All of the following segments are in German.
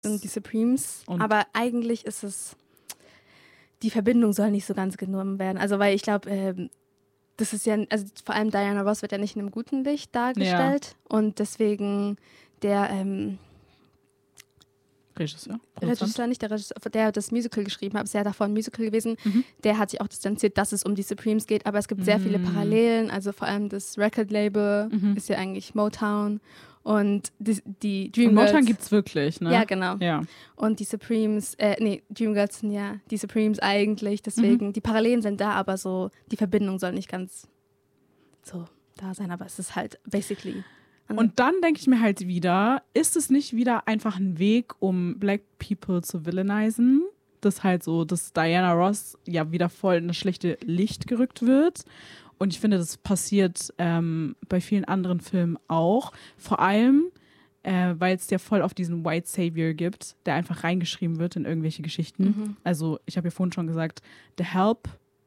Und die Supremes. Und aber eigentlich ist es, die Verbindung soll nicht so ganz genommen werden. Also weil ich glaube, das ist ja, also vor allem Diana Ross wird ja nicht in einem guten Licht dargestellt. Ja. Und deswegen der Regisseur, nicht der Regisseur, der das Musical geschrieben hat, ist ja davor ein Musical gewesen, der hat sich auch distanziert, dass es um die Supremes geht, aber es gibt sehr viele Parallelen, also vor allem das Record-Label ist ja eigentlich Motown und die Dreamgirls. Motown gibt's wirklich, ne? Ja, genau. Ja. Und die Supremes, Dreamgirls sind ja die Supremes eigentlich, deswegen, die Parallelen sind da, aber so, die Verbindung soll nicht ganz so da sein, aber es ist halt basically... Und dann denke ich mir halt wieder, ist es nicht wieder einfach ein Weg, um Black People zu villainizen? Dass halt so, dass Diana Ross ja wieder voll in das schlechte Licht gerückt wird. Und ich finde, das passiert bei vielen anderen Filmen auch. Vor allem, weil es ja voll auf diesen White Savior gibt, der einfach reingeschrieben wird in irgendwelche Geschichten. Also ich habe ja vorhin schon gesagt, The Help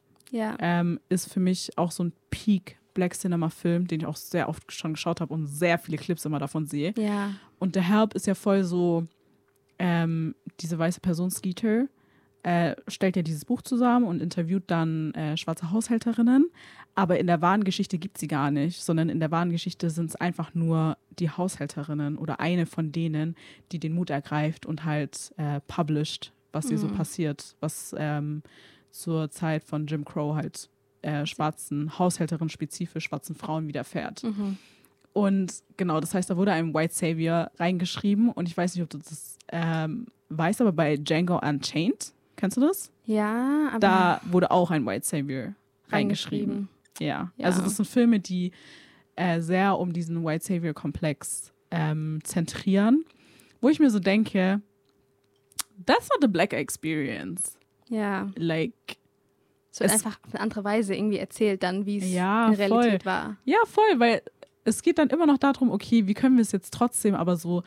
ist für mich auch so ein Peak Black Cinema-Film, den ich auch sehr oft schon geschaut habe und sehr viele Clips immer davon sehe. Ja. Und The Help ist ja voll so, diese weiße Person, Skeeter, stellt ja dieses Buch zusammen und interviewt dann schwarze Haushälterinnen. Aber in der wahren Geschichte gibt es sie gar nicht, sondern in der wahren Geschichte sind es einfach nur die Haushälterinnen oder eine von denen, die den Mut ergreift und halt published, was ihr so passiert, was zur Zeit von Jim Crow halt schwarzen Haushälterinnen, spezifisch schwarzen Frauen widerfährt. Und genau, das heißt, da wurde ein White Savior reingeschrieben und ich weiß nicht, ob du das weißt, aber bei Django Unchained, kennst du das? Ja, aber... Da wurde auch ein White Savior reingeschrieben. Ja, also das sind Filme, die sehr um diesen White Savior-Komplex zentrieren, wo ich mir so denke, that's not the black experience. Ja. Like, es wird einfach auf eine andere Weise irgendwie erzählt dann, wie es in Realität voll war. Ja, voll, weil es geht dann immer noch darum, okay, wie können wir es jetzt trotzdem aber so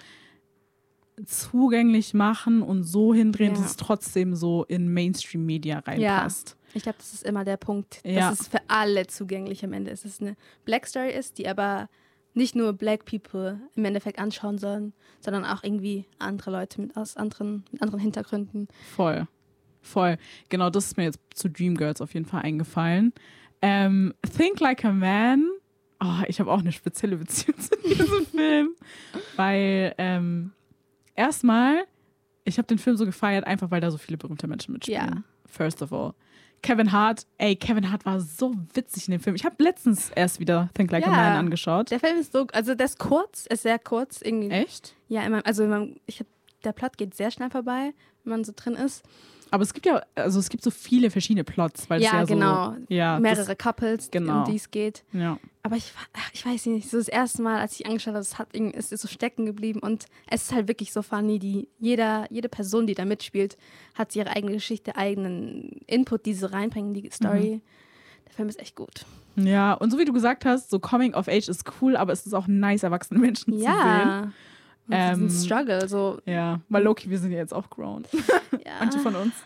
zugänglich machen und so hindrehen, dass es trotzdem so in Mainstream-Media reinpasst. Ja. Ich glaube, das ist immer der Punkt, dass es für alle zugänglich am Ende ist. Dass es eine Black Story ist, die aber nicht nur Black People im Endeffekt anschauen sollen, sondern auch irgendwie andere Leute mit anderen Hintergründen. Voll. Genau, das ist mir jetzt zu Dreamgirls auf jeden Fall eingefallen. Think Like a Man. Oh, ich habe auch eine spezielle Beziehung zu diesem Film. Weil erstmal, ich habe den Film so gefeiert, einfach weil da so viele berühmte Menschen mitspielen. Ja. First of all. Kevin Hart war so witzig in dem Film. Ich habe letztens erst wieder Think Like a Man angeschaut. Der Film ist so, also der ist sehr kurz. Irgendwie. Echt? Ja, der Plot geht sehr schnell vorbei, wenn man so drin ist. Aber es gibt so viele verschiedene Plots. Weil es genau. So, mehrere Couples, um die es geht. Ja. Aber ich weiß nicht, so das erste Mal, als ich angeschaut habe, ist so stecken geblieben und es ist halt wirklich so funny, jede Person, die da mitspielt, hat ihre eigene Geschichte, eigenen Input, die sie reinbringen in die Story. Der Film ist echt gut. Ja, und so wie du gesagt hast, so Coming of Age ist cool, aber es ist auch nice, erwachsene Menschen zu sehen. Ein Struggle, so. Ja, weil Loki, wir sind ja jetzt auch grown. Ja. Manche von uns.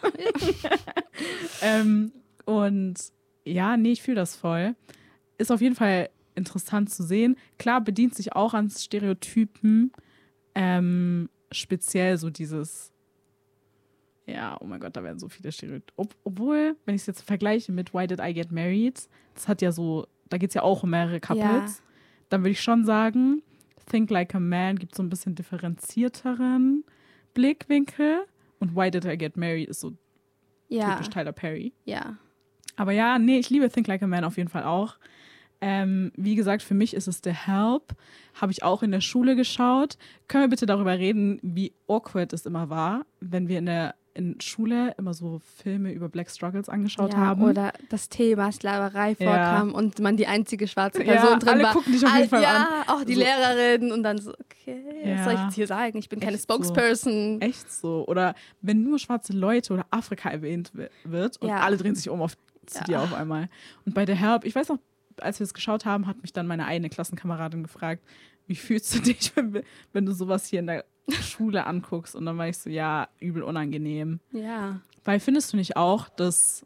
Und ja, nee, ich fühle das voll. Ist auf jeden Fall interessant zu sehen. Klar, bedient sich auch an Stereotypen. Speziell so dieses, ja, oh mein Gott, da werden so viele Stereotypen. Obwohl, wenn ich es jetzt vergleiche mit Why Did I Get Married, das hat ja so, da geht es ja auch um mehrere Couples. Dann würde ich schon sagen, Think Like a Man gibt so ein bisschen differenzierteren Blickwinkel und Why Did I Get Married ist so typisch Tyler Perry. Ja. Aber ja, nee, ich liebe Think Like a Man auf jeden Fall auch. Wie gesagt, für mich ist es The Help. Habe ich auch in der Schule geschaut. Können wir bitte darüber reden, wie awkward es immer war, wenn wir in Schule immer so Filme über Black Struggles angeschaut haben. Oder das Thema Sklaverei vorkam und man die einzige schwarze Person drin alle war. Alle gucken dich auf jeden Fall an. Ja, auch die so. Lehrerin und dann so, okay, was soll ich jetzt hier sagen? Ich bin keine Spokesperson. So. Echt so. Oder wenn nur schwarze Leute oder Afrika erwähnt wird und alle drehen sich um zu dir auf einmal. Und bei The Help, ich weiß noch, als wir es geschaut haben, hat mich dann meine eine Klassenkameradin gefragt, wie fühlst du dich, wenn du sowas hier in der Schule anguckst? Und dann war ich so, ja, übel unangenehm. Ja. Weil findest du nicht auch, dass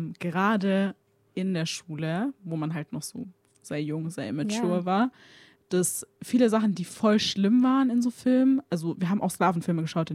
gerade in der Schule, wo man halt noch so sehr jung, sehr immature war, dass viele Sachen, die voll schlimm waren in so Filmen, also wir haben auch Sklavenfilme geschaut